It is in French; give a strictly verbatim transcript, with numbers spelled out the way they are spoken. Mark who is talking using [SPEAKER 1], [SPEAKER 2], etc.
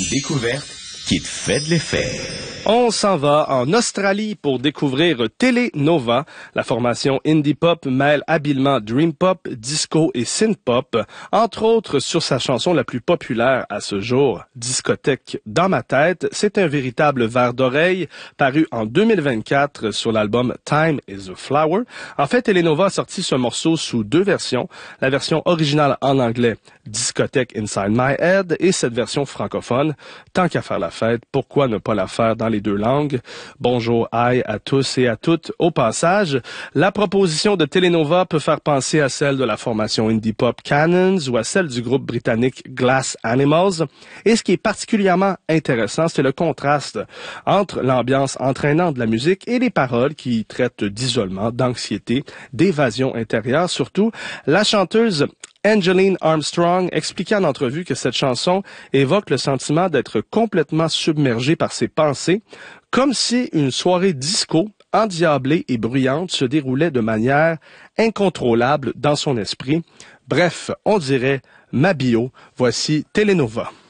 [SPEAKER 1] découverte qui te fait de l'effet.
[SPEAKER 2] On s'en va en Australie pour découvrir Telenova. La formation indie pop mêle habilement dream pop, disco et synth pop, entre autres sur sa chanson la plus populaire à ce jour, Discothèque dans ma tête. C'est un véritable verre d'oreille paru en deux mille vingt-quatre sur l'album Time is a Flower. En fait, Telenova a sorti ce morceau sous deux versions, la version originale en anglais, Discothèque Inside My Head, et cette version francophone. Tant qu'à faire la fête, pourquoi ne pas la faire dans les deux langues? Bonjour, aïe à tous et à toutes. Au passage, la proposition de Telenova peut faire penser à celle de la formation indie pop Cannons ou à celle du groupe britannique Glass Animals. Et ce qui est particulièrement intéressant, c'est le contraste entre l'ambiance entraînante de la musique et les paroles qui traitent d'isolement, d'anxiété, d'évasion intérieure. Surtout, la chanteuse Angeline Armstrong expliquait en entrevue que cette chanson évoque le sentiment d'être complètement submergé par ses pensées, comme si une soirée disco, endiablée et bruyante, se déroulait de manière incontrôlable dans son esprit. Bref, on dirait ma bio. Voici Telenova.